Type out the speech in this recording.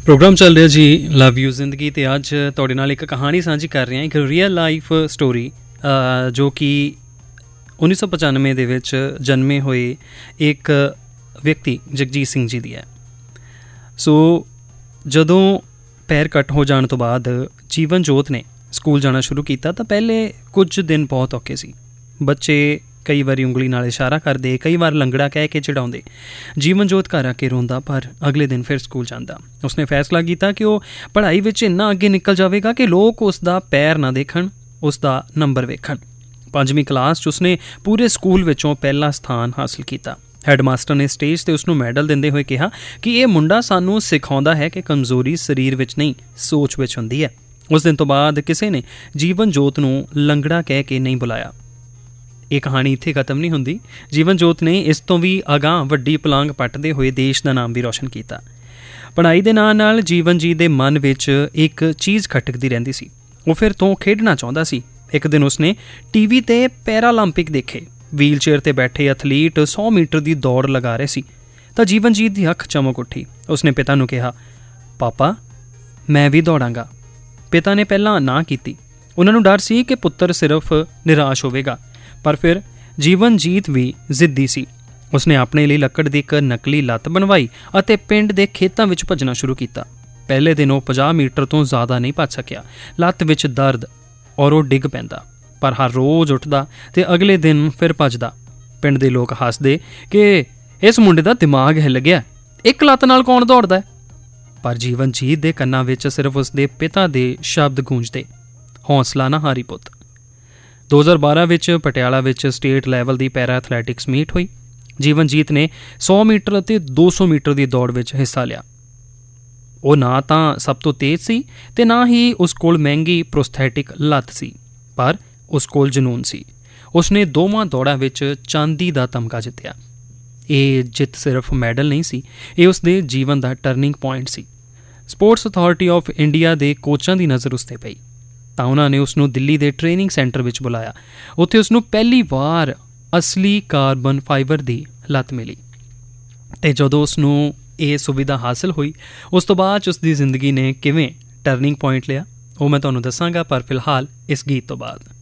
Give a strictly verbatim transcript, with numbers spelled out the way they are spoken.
Programme ਚੱਲ ਰਿਹਾ ਜੀ ਲਵ ਯੂ ਜ਼ਿੰਦਗੀ, ਅਤੇ ਅੱਜ ਤੁਹਾਡੇ ਨਾਲ ਇੱਕ ਕਹਾਣੀ ਸਾਂਝੀ ਕਰ ਰਹੇ ਹਾਂ, ਇੱਕ ਰੀਅਲ ਲਾਈਫ ਸਟੋਰੀ ਜੋ ਕਿ ਉੱਨੀ ਸੌ ਪਚਾਨਵੇਂ ਦੇ ਵਿੱਚ ਜਨਮੇ ਹੋਏ ਇੱਕ ਵਿਅਕਤੀ ਜਗਜੀਤ ਸਿੰਘ ਜੀ ਦੀ ਹੈ। ਸੋ ਜਦੋਂ ਪੈਰ ਕੱਟ ਹੋ ਜਾਣ ਤੋਂ ਬਾਅਦ ਜੀਵਨ ਜੋਤ ਨੇ ਸਕੂਲ ਜਾਣਾ ਸ਼ੁਰੂ ਕੀਤਾ ਤਾਂ ਪਹਿਲੇ ਕੁਝ ਦਿਨ ਬਹੁਤ ਔਖੇ ਸੀ। ਬੱਚੇ ਕਈ ਵਾਰੀ ਉਂਗਲੀ ਨਾਲ ਇਸ਼ਾਰਾ ਕਰਦੇ, ਕਈ ਵਾਰ ਲੰਗੜਾ ਕਹਿ ਕੇ ਚਿੜਾਉਂਦੇ। ਜੀਵਨ ਜੋਤ ਘਰ ਆ ਕੇ ਰੋਂਦਾ, ਪਰ ਅਗਲੇ ਦਿਨ ਫਿਰ ਸਕੂਲ ਜਾਂਦਾ। ਉਸਨੇ ਫੈਸਲਾ ਕੀਤਾ ਕਿ ਉਹ ਪੜ੍ਹਾਈ ਵਿੱਚ ਇੰਨਾ ਅੱਗੇ ਨਿਕਲ ਜਾਵੇਗਾ ਕਿ ਲੋਕ ਉਸ ਦਾ ਪੈਰ ਨਾ ਦੇਖਣ, ਉਸ ਦਾ ਨੰਬਰ ਵੇਖਣ। ਪੰਜਵੀਂ ਕਲਾਸ 'ਚ ਉਸਨੇ ਪੂਰੇ ਸਕੂਲ ਵਿੱਚੋਂ ਪਹਿਲਾ ਸਥਾਨ ਹਾਸਿਲ ਕੀਤਾ। ਹੈੱਡ ਮਾਸਟਰ ਨੇ ਸਟੇਜ 'ਤੇ ਉਸਨੂੰ ਮੈਡਲ ਦਿੰਦੇ ਹੋਏ ਕਿਹਾ ਕਿ ਇਹ ਮੁੰਡਾ ਸਾਨੂੰ ਸਿਖਾਉਂਦਾ ਹੈ ਕਿ ਕਮਜ਼ੋਰੀ ਸਰੀਰ ਵਿੱਚ ਨਹੀਂ, ਸੋਚ ਵਿੱਚ ਹੁੰਦੀ ਹੈ। ਉਸ ਦਿਨ ਤੋਂ ਬਾਅਦ ਕਿਸੇ ਨੇ ਜੀਵਨ ਜੋਤ ਨੂੰ ਲੰਗੜਾ ਕਹਿ ਕੇ ਨਹੀਂ ਬੁਲਾਇਆ। ਇਹ ਕਹਾਣੀ ਇੱਥੇ ਖਤਮ ਨਹੀਂ ਹੁੰਦੀ। ਜੀਵਨ ਜੋਤ ਨੇ ਇਸ ਤੋਂ ਵੀ ਅਗਾਂਹ ਵੱਡੀ ਪਲਾਂਘ ਪੱਟਦੇ ਹੋਏ ਦੇਸ਼ ਦਾ ਨਾਮ ਵੀ ਰੌਸ਼ਨ ਕੀਤਾ। ਪੜ੍ਹਾਈ ਦੇ ਨਾਲ ਨਾਲ ਜੀਵਨ ਜੀ ਦੇ ਮਨ ਵਿੱਚ ਇੱਕ ਚੀਜ਼ ਖਟਕਦੀ ਰਹਿੰਦੀ ਸੀ। ਉਹ ਫਿਰ ਤੋਂ ਖੇਡਣਾ ਚਾਹੁੰਦਾ ਸੀ। ਇੱਕ ਦਿਨ ਉਸਨੇ ਟੀ ਵੀ 'ਤੇ ਪੈਰਾਲੰਪਿਕ ਦੇਖੇ। ਵੀਲ ਚੇਅਰ 'ਤੇ ਬੈਠੇ ਐਥਲੀਟ ਸੌ ਮੀਟਰ ਦੀ ਦੌੜ ਲਗਾ ਰਹੇ ਸੀ ਤਾਂ ਜੀਵਨ ਜੀ ਦੀ ਅੱਖ ਚਮਕ ਉੱਠੀ। ਉਸਨੇ ਪਿਤਾ ਨੂੰ ਕਿਹਾ, ਪਾਪਾ ਮੈਂ ਵੀ ਦੌੜਾਂਗਾ। ਪਿਤਾ ਨੇ ਪਹਿਲਾਂ ਨਾ ਕੀਤੀ। ਉਹਨਾਂ ਨੂੰ ਡਰ ਸੀ ਕਿ ਪੁੱਤਰ ਸਿਰਫ ਨਿਰਾਸ਼ ਹੋਵੇਗਾ, ਪਰ ਫਿਰ ਜੀਵਨਜੀਤ ਵੀ ਜ਼ਿੱਦੀ ਸੀ। ਉਸਨੇ ਆਪਣੇ ਲਈ ਲੱਕੜ ਦੀ ਇੱਕ ਨਕਲੀ ਲੱਤ ਬਣਵਾਈ ਅਤੇ ਪਿੰਡ ਦੇ ਖੇਤਾਂ ਵਿੱਚ ਭੱਜਣਾ ਸ਼ੁਰੂ ਕੀਤਾ। ਪਹਿਲੇ ਦਿਨ ਉਹ ਪੰਜਾਹ ਮੀਟਰ ਤੋਂ ਜ਼ਿਆਦਾ ਨਹੀਂ ਭੱਜ ਸਕਿਆ। ਲੱਤ ਵਿੱਚ ਦਰਦ ਔਰ ਉਹ ਡਿੱਗ ਪੈਂਦਾ, ਪਰ ਹਰ ਰੋਜ਼ ਉੱਠਦਾ ਅਤੇ ਅਗਲੇ ਦਿਨ ਫਿਰ ਭੱਜਦਾ। ਪਿੰਡ ਦੇ ਲੋਕ ਹੱਸਦੇ ਕਿ ਇਸ ਮੁੰਡੇ ਦਾ ਦਿਮਾਗ ਹਿੱਲ ਗਿਆ, ਇੱਕ ਲੱਤ ਨਾਲ ਕੌਣ ਦੌੜਦਾ। ਪਰ ਜੀਵਨਜੀਤ ਦੇ ਕੰਨਾਂ ਵਿੱਚ ਸਿਰਫ ਉਸਦੇ ਪਿਤਾ ਦੇ ਸ਼ਬਦ ਗੂੰਜਦੇ, ਹੌਸਲਾ ਨਾ ਹਾਰੀ ਪੁੱਤ। ਦੋ ਹਜ਼ਾਰ ਬਾਰਾਂ ਵਿੱਚ ਪਟਿਆਲਾ ਵਿੱਚ ਸਟੇਟ ਲੈਵਲ ਦੀ ਪੈਰਾ ਐਥਲੈਟਿਕਸ ਮੀਟ ਹੋਈ। ਜੀਵਨਜੀਤ ਨੇ ਸੌ ਮੀਟਰ ਅਤੇ ਦੋ ਸੌ ਮੀਟਰ ਦੀ ਦੌੜ ਵਿੱਚ ਹਿੱਸਾ ਲਿਆ। ਉਹ ਨਾ ਤਾਂ ਸਭ ਤੋਂ ਤੇਜ਼ ਸੀ ਅਤੇ ਨਾ ਹੀ ਉਸ ਕੋਲ ਮਹਿੰਗੀ ਪ੍ਰੋਸਥੈਟਿਕ ਲੱਤ ਸੀ, ਪਰ ਉਸ ਕੋਲ ਜਨੂੰਨ ਸੀ। ਉਸਨੇ ਦੋਵਾਂ ਦੌੜਾਂ ਵਿੱਚ ਚਾਂਦੀ ਦਾ ਤਮਗਾ ਜਿੱਤਿਆ। ਇਹ ਜਿੱਤ ਸਿਰਫ ਮੈਡਲ ਨਹੀਂ ਸੀ, ਇਹ ਉਸਦੇ ਜੀਵਨ ਦਾ turning point C. Sports authority of India ਦੇ ਕੋਚਾਂ ਦੀ ਨਜ਼ਰ ਉਸ 'ਤੇ ਪਈ ਤਾਂ ਉਹਨਾਂ ਨੇ ਉਸਨੂੰ ਦਿੱਲੀ ਦੇ ਟ੍ਰੇਨਿੰਗ ਸੈਂਟਰ ਵਿੱਚ ਬੁਲਾਇਆ। ਉੱਥੇ ਉਸਨੂੰ ਪਹਿਲੀ ਵਾਰ ਅਸਲੀ ਕਾਰਬਨ ਫਾਈਬਰ ਦੀ ਲੱਤ ਮਿਲੀ ਅਤੇ ਜਦੋਂ ਉਸਨੂੰ ਇਹ ਸੁਵਿਧਾ ਹਾਸਿਲ ਹੋਈ, ਉਸ ਤੋਂ ਬਾਅਦ 'ਚ ਉਸਦੀ ਜ਼ਿੰਦਗੀ ਨੇ ਕਿਵੇਂ ਟਰਨਿੰਗ ਪੁਆਇੰਟ ਲਿਆ ਉਹ ਮੈਂ ਤੁਹਾਨੂੰ ਦੱਸਾਂਗਾ, ਪਰ ਫਿਲਹਾਲ ਇਸ ਗੀਤ ਤੋਂ ਬਾਅਦ।